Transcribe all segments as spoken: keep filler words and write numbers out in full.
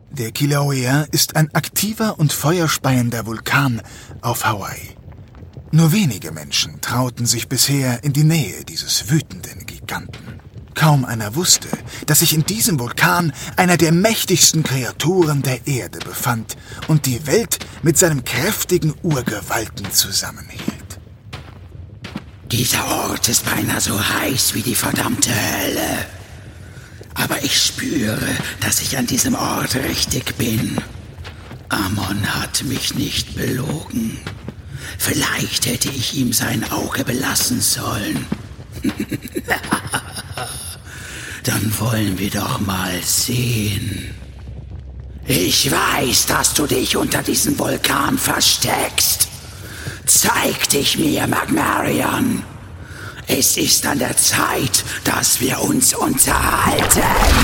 Der Kilauea ist ein aktiver und feuerspeiender Vulkan auf Hawaii. Nur wenige Menschen trauten sich bisher in die Nähe dieses wütenden Giganten. Kaum einer wusste, dass sich in diesem Vulkan einer der mächtigsten Kreaturen der Erde befand und die Welt mit seinem kräftigen Urgewalten zusammenhielt. Dieser Ort ist beinahe so heiß wie die verdammte Hölle. Aber ich spüre, dass ich an diesem Ort richtig bin. Amon hat mich nicht belogen. Vielleicht hätte ich ihm sein Auge belassen sollen. Dann wollen wir doch mal sehen. Ich weiß, dass du dich unter diesem Vulkan versteckst. Zeig dich mir, Magmarion. Es ist an der Zeit, dass wir uns unterhalten.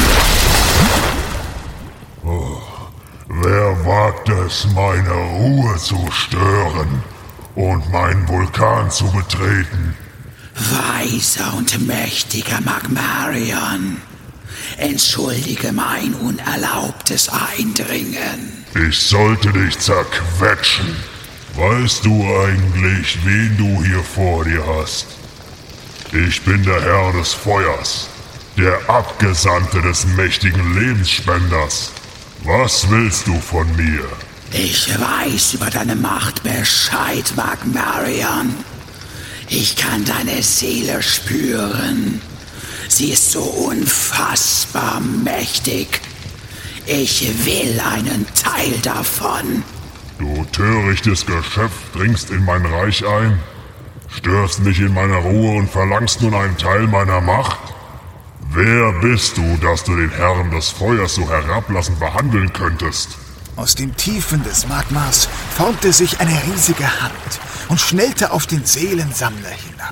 Oh, wer wagt es, meine Ruhe zu stören und meinen Vulkan zu betreten? Weiser und mächtiger Magmarion, entschuldige mein unerlaubtes Eindringen. Ich sollte dich zerquetschen. Weißt du eigentlich, wen du hier vor dir hast? Ich bin der Herr des Feuers, der Abgesandte des mächtigen Lebensspenders. Was willst du von mir? Ich weiß über deine Macht Bescheid, Magmarion. Ich kann deine Seele spüren. Sie ist so unfassbar mächtig. Ich will einen Teil davon. Du törichtes Geschöpf dringst in mein Reich ein, störst mich in meiner Ruhe und verlangst nun einen Teil meiner Macht? Wer bist du, dass du den Herrn des Feuers so herablassend behandeln könntest? Aus den Tiefen des Magmas formte sich eine riesige Hand und schnellte auf den Seelensammler hinab.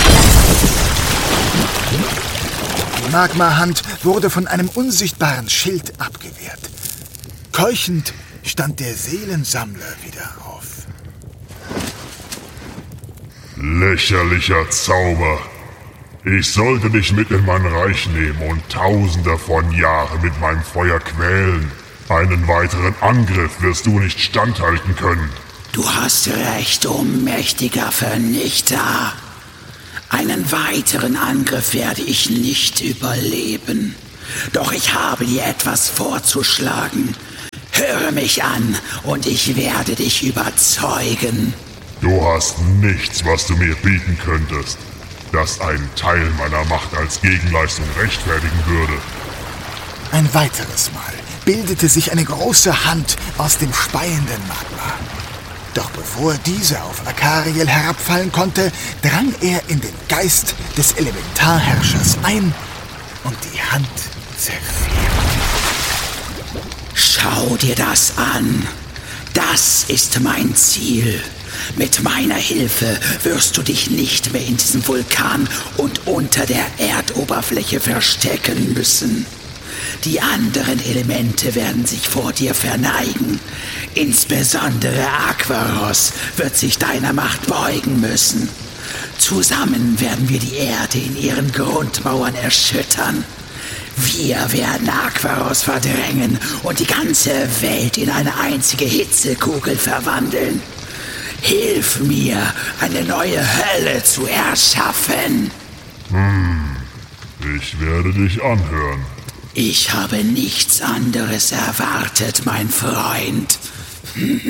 Die Magma-Hand wurde von einem unsichtbaren Schild abgewehrt. Keuchend stand der Seelensammler wieder auf. Lächerlicher Zauber! Ich sollte dich mit in mein Reich nehmen und tausende von Jahren mit meinem Feuer quälen. Einen weiteren Angriff wirst du nicht standhalten können. Du hast recht, o mächtiger Vernichter. Einen weiteren Angriff werde ich nicht überleben. Doch ich habe dir etwas vorzuschlagen. Höre mich an und ich werde dich überzeugen. Du hast nichts, was du mir bieten könntest, das einen Teil meiner Macht als Gegenleistung rechtfertigen würde. Ein weiteres Mal bildete sich eine große Hand aus dem speienden Magma. Doch bevor diese auf Akariel herabfallen konnte, drang er in den Geist des Elementarherrschers ein und die Hand zerfiel. Schau dir das an. Das ist mein Ziel. Mit meiner Hilfe wirst du dich nicht mehr in diesem Vulkan und unter der Erdoberfläche verstecken müssen. Die anderen Elemente werden sich vor dir verneigen. Insbesondere Aquaros wird sich deiner Macht beugen müssen. Zusammen werden wir die Erde in ihren Grundmauern erschüttern. Wir werden Aquaros verdrängen und die ganze Welt in eine einzige Hitzekugel verwandeln. Hilf mir, eine neue Hölle zu erschaffen. Hm, ich werde dich anhören. Ich habe nichts anderes erwartet, mein Freund.